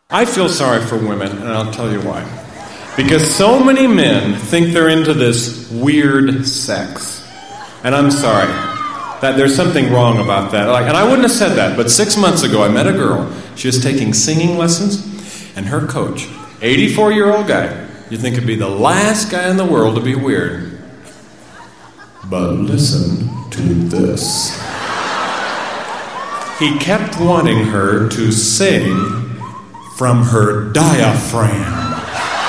I feel sorry for women, and I'll tell you why. Because so many men think they're into this weird sex. And I'm sorry. That there's something wrong about that. And I wouldn't have said that, but 6 months ago I met a girl. She was taking singing lessons, and her coach, 84-year-old guy, you'd think it'd be the last guy in the world to be weird. But listen to this. He kept wanting her to sing from her diaphragm.